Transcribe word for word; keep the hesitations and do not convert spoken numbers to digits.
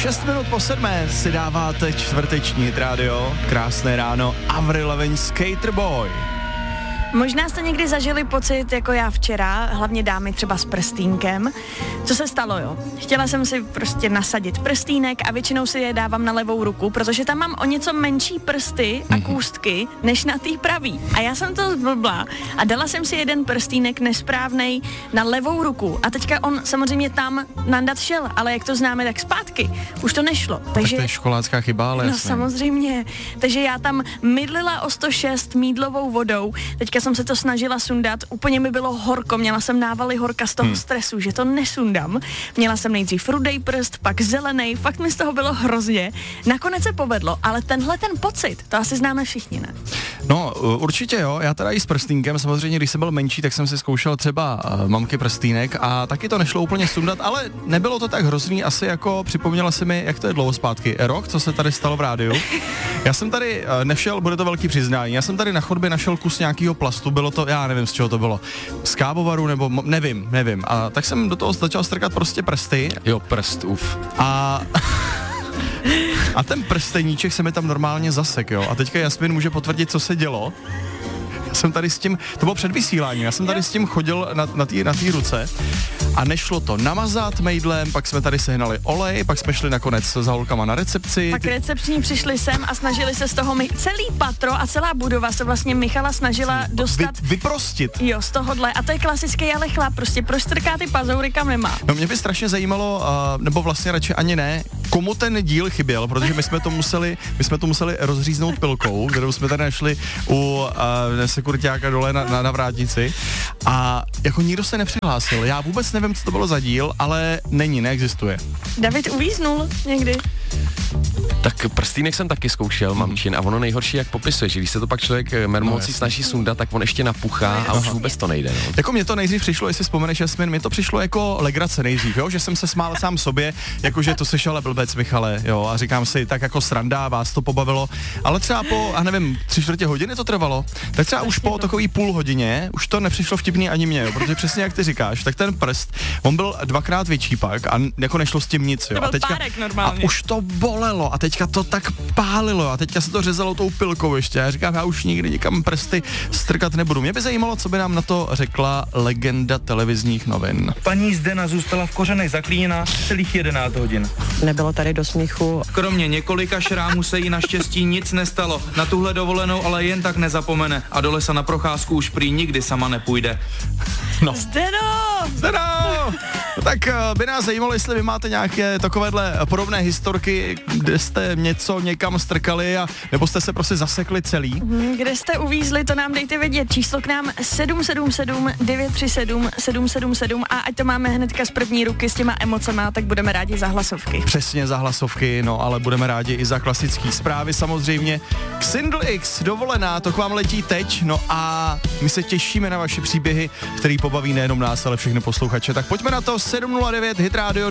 šest minut po sedmé si dáváte čtvrteční hit rádio. Krásné ráno, Avril Lavigne, Skater Boy. Možná jste někdy zažili pocit, jako já včera, hlavně dámy třeba s prstínkem. Co se stalo, jo? Chtěla jsem si prostě nasadit prstýnek a většinou si je dávám na levou ruku, protože tam mám o něco menší prsty a kůstky, než na té pravý. A já jsem to zblbla a dala jsem si jeden prstýnek nesprávnej na levou ruku. A teďka on samozřejmě tam nandat šel, ale jak to známe, tak zpátky. Už to nešlo. Takže Tak to je školácká chyba, ale no jasně. samozřejmě. Takže já tam mydlila o sto šest mídlovou vodou. Teďka jsem se to snažila sundat, úplně mi bylo horko, měla jsem návaly horka z toho hmm. stresu, že to nesundám. Měla jsem nejdřív rudej prst, pak zelený, fakt mi z toho bylo hrozně. Nakonec se povedlo, ale tenhle ten pocit, to asi známe všichni, ne? No, určitě jo, já teda i s prstýnkem, samozřejmě, když jsem byl menší, tak jsem si zkoušel třeba uh, mamky prstýnek a taky to nešlo úplně sundat, ale nebylo to tak hrozný, asi jako připomněla si mi, jak to je dlouho zpátky, rok, co se tady stalo v rádiu. Já jsem tady uh, nešel, bude to velký přiznání, já jsem tady na chodbě našel kus nějakého plastu, bylo to, já nevím, z čeho to bylo, z kávovaru nebo mo- nevím, nevím, a tak jsem do toho začal strkat prostě prsty. Jo, prst, uf. A... A ten prsteníček se mi tam normálně zasek, jo. A teďka Jasmin může potvrdit, co se dělo. Já jsem tady s tím, to bylo před vysíláním, já jsem tady s tím chodil na, na té na tý ruce a nešlo to namazat mejdlem, pak jsme tady sehnali olej, pak jsme šli nakonec za holkama na recepci. Pak recepční přišli sem a snažili se z toho, my, celý patro a celá budova se vlastně Michala snažila dostat... Vy, vyprostit. Jo, z tohohle. A to je klasický, ale chlap prostě prostrká ty pazoury, kam nemá. No mě by strašně zajímalo, uh, nebo vlastně radši ani ne, komu ten díl chyběl, protože my jsme to museli, my jsme to museli rozříznout pilkou, kterou jsme tady našli u uh, sekuritáka dole na, na, na vrátnici a jako nikdo se nepřihlásil. Já vůbec nevím, co to bylo za díl, ale není, neexistuje. David uvíznul někdy. Tak prstýnek jsem taky zkoušel, mamčin, a ono nejhorší, jak popisuje, že když se to pak člověk mermocí no, snaží sundat, tak on ještě napuchá no, a už vůbec to nejde. No. Jako mě to nejdřív přišlo, jestli vzpomeneš, Jasmin, mě to přišlo jako legrace nejdřív, jo? Že jsem se smál sám sobě, jakože to seš ale blbec, Michale, jo, a říkám si, tak jako sranda, vás to pobavilo, ale třeba po, a nevím, tři čtvrtě hodiny to trvalo, tak třeba už po takový půl hodině, už to nepřišlo vtipný ani mě, jo? Protože přesně jak ty říkáš, tak ten prst, on byl dvakrát větší pak a jako nešlo s tím nic, jo. To byl A, teďka, párek normálně. A už to bolelo a teďka to tak pálilo a teďka se to řezalo tou pilkou ještě. Já říkám, já už nikdy nikam prsty strkat nebudu. Mě by zajímalo, co by nám na to řekla legenda televizních novin. Paní Zdena zůstala v kořenech zaklíněna celých jedenáct hodin. Nebylo tady do smíchu. Kromě několika šrámů se jí naštěstí nic nestalo. Na tuhle dovolenou ale jen tak nezapomene a do lesa na procházku už prý nikdy sama nepůjde. No. Zdeno! Zdeno! No tak uh, by nás zajímalo, jestli vy máte nějaké takovéhle podobné historky, kde jste něco někam strkali a nebo jste se prostě zasekli celý. Hmm, kde jste uvízli, to nám dejte vědět. Číslo k nám sedm sedm sedm devět tři sedm sedm sedm sedm a ať to máme hnedka z první ruky s těma emocema, tak budeme rádi za hlasovky. Přesně za hlasovky, no ale budeme rádi i za klasické zprávy samozřejmě. Xindl X, dovolená, to k vám letí teď, no a my se těšíme na vaše příběhy, který pobaví nejenom nás, ale všechny posluchače. Tak pojďme na to, sedm nula devět Hit Radio.